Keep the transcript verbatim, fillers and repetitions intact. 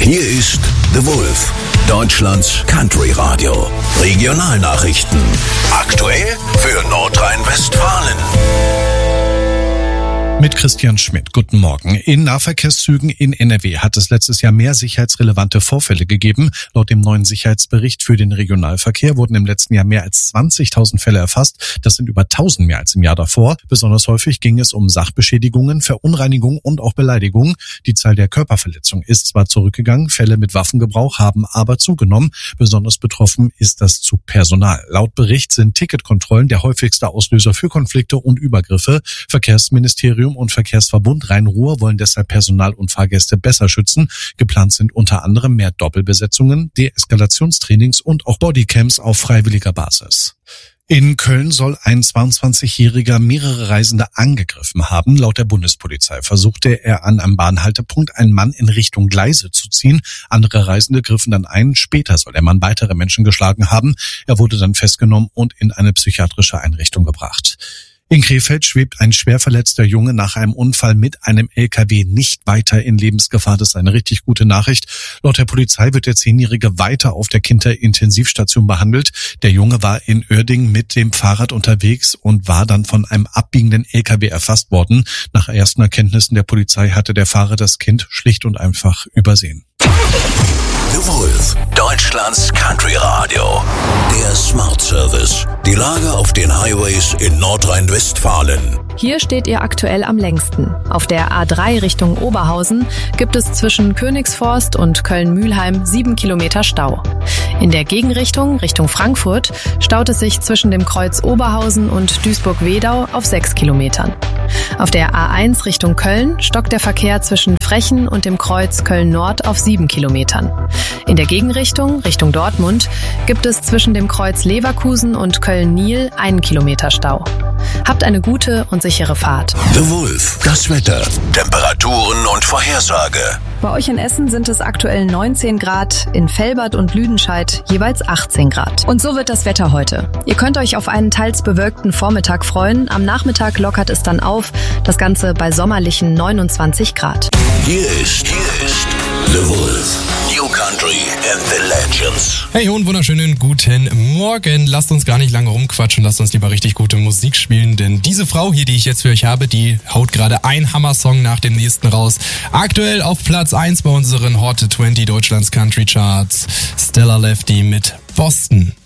Hier ist The Wolf, Deutschlands Country Radio. Regionalnachrichten. Aktuell für Nordrhein-Westfalen. Mit Christian Schmidt. Guten Morgen. In Nahverkehrszügen in N R W hat es letztes Jahr mehr sicherheitsrelevante Vorfälle gegeben. Laut dem neuen Sicherheitsbericht für den Regionalverkehr wurden im letzten Jahr mehr als zwanzigtausend Fälle erfasst. Das sind über tausend mehr als im Jahr davor. Besonders häufig ging es um Sachbeschädigungen, Verunreinigungen und auch Beleidigungen. Die Zahl der Körperverletzungen ist zwar zurückgegangen, Fälle mit Waffengebrauch haben aber zugenommen. Besonders betroffen ist das Zugpersonal. Laut Bericht sind Ticketkontrollen der häufigste Auslöser für Konflikte und Übergriffe. Verkehrsministerium und Verkehrsverbund Rhein-Ruhr wollen deshalb Personal und Fahrgäste besser schützen. Geplant sind unter anderem mehr Doppelbesetzungen, Deeskalationstrainings und auch Bodycams auf freiwilliger Basis. In Köln soll ein zweiundzwanzigjähriger mehrere Reisende angegriffen haben. Laut der Bundespolizei versuchte er an einem Bahnhaltepunkt einen Mann in Richtung Gleise zu ziehen. Andere Reisende griffen dann ein. Später soll der Mann weitere Menschen geschlagen haben. Er wurde dann festgenommen und in eine psychiatrische Einrichtung gebracht. In Krefeld schwebt ein schwer verletzter Junge nach einem Unfall mit einem L K W nicht weiter in Lebensgefahr. Das ist eine richtig gute Nachricht. Laut der Polizei wird der Zehnjährige weiter auf der Kinderintensivstation behandelt. Der Junge war in Uerdingen mit dem Fahrrad unterwegs und war dann von einem abbiegenden L K W erfasst worden. Nach ersten Erkenntnissen der Polizei hatte der Fahrer das Kind schlicht und einfach übersehen. The Wolf, Deutschlands Country Radio. Der Smart Service. Die Lage auf den Highways in Nordrhein-Westfalen. Hier steht ihr aktuell am längsten. Auf der A drei Richtung Oberhausen gibt es zwischen Königsforst und Köln-Mühlheim sieben Kilometer Stau. In der Gegenrichtung, Richtung Frankfurt, staut es sich zwischen dem Kreuz Oberhausen und Duisburg-Wedau auf sechs Kilometern. Auf der A eins Richtung Köln stockt der Verkehr zwischen Frechen und dem Kreuz Köln-Nord auf sieben Kilometern. In der Gegenrichtung, Richtung Dortmund, gibt es zwischen dem Kreuz Leverkusen und Köln-Niel einen Kilometer Stau. Habt eine gute und sichere Fahrt. The Wolf, das Wetter, Temperaturen und Vorhersage. Bei euch in Essen sind es aktuell neunzehn Grad, in Velbert und Lüdenscheid jeweils achtzehn Grad. Und so wird das Wetter heute. Ihr könnt euch auf einen teils bewölkten Vormittag freuen. Am Nachmittag lockert es dann auf, das Ganze bei sommerlichen neunundzwanzig Grad. Hier ist, hier ist The Wolf. New Country and the Legends. Hey und wunderschönen guten Morgen. Lasst uns gar nicht lange rumquatschen, lasst uns lieber richtig gute Musik spielen, denn diese Frau hier, die ich jetzt für euch habe, die haut gerade ein Hammer-Song nach dem nächsten raus. Aktuell auf Platz eins bei unseren Hot zwanzig Deutschlands Country Charts. Stella Lefty mit Boston.